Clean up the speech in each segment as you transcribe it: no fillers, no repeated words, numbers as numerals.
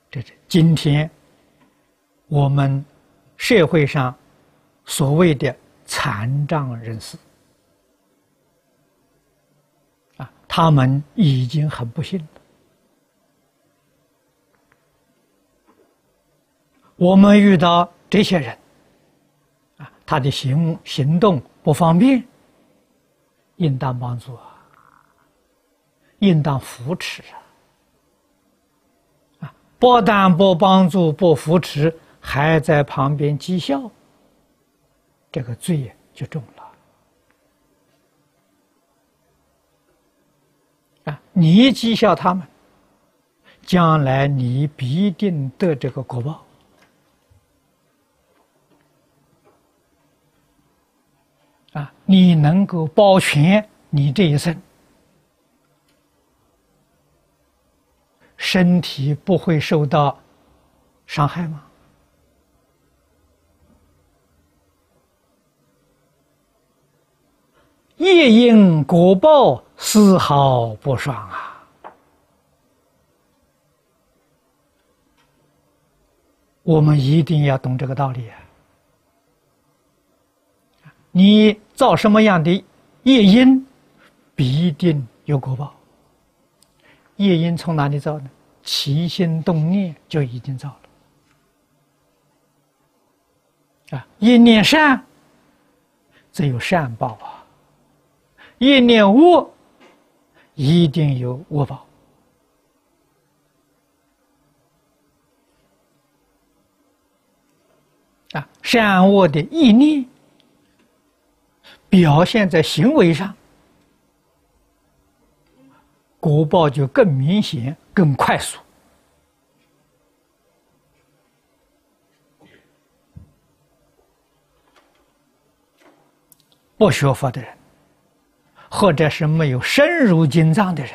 这是今天我们社会上所谓的残障人士啊，他们已经很不幸了。我们遇到这些人啊，他的行动不方便，应当帮助啊，应当扶持啊！不但不帮助、不扶持，还在旁边讥笑，这个罪就重了啊！你讥笑他们，将来你必定得这个果报。啊，你能够保全你这一生，身体不会受到伤害吗？业因果报，丝毫不爽啊！我们一定要懂这个道理啊！你造什么样的业因，必定有果报。业因从哪里造呢？起心动念就已经造了啊！一念善，则有善报啊；一念恶，一定有恶报啊！善恶的意念表现在行为上，果报就更明显、更快速。不学佛的人，或者是没有深入经藏的人，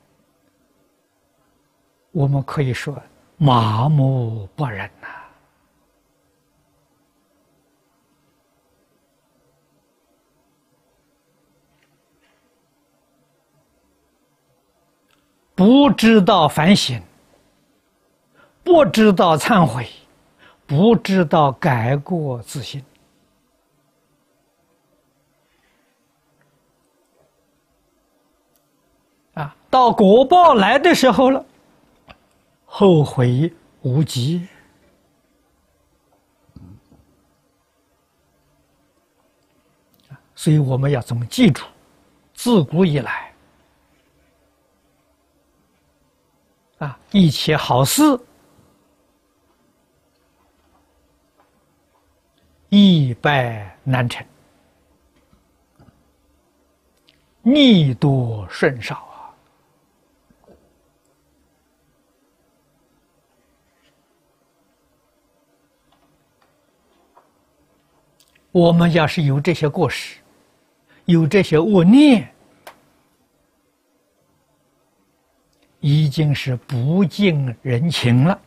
我们可以说麻木不仁呐。不知道反省，不知道忏悔，不知道改过自新啊！到果报来的时候了，后悔无及所以我们要怎么记住，自古以来啊，一切好事易败难成，逆多顺少啊！我们要是有这些过失，有这些恶念，已经是不近人情了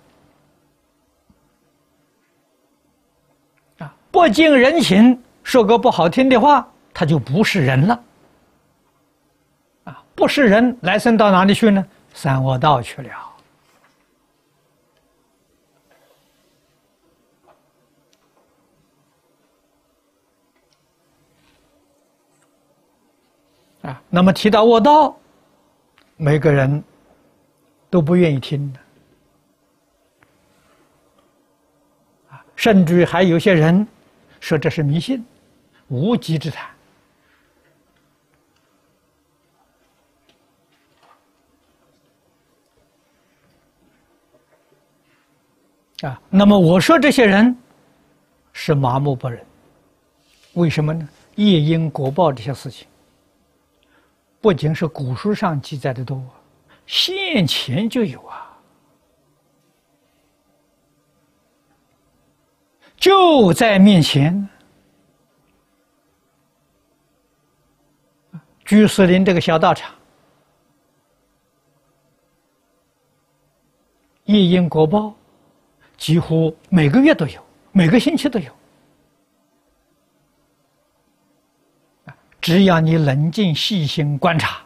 啊！不近人情，说个不好听的话，他就不是人了啊！不是人，来生到哪里去呢？三恶道去了啊！那么提到恶道，每个人都不愿意听的啊，甚至还有些人说这是迷信、无稽之谈啊。那么我说这些人是麻木不仁，为什么呢？业因果报这些事情，不仅是古书上记载的多，现前就有啊，就在面前。居士林这个小道场，业因果报几乎每个月都有，每个星期都有。只要你冷静细心观察，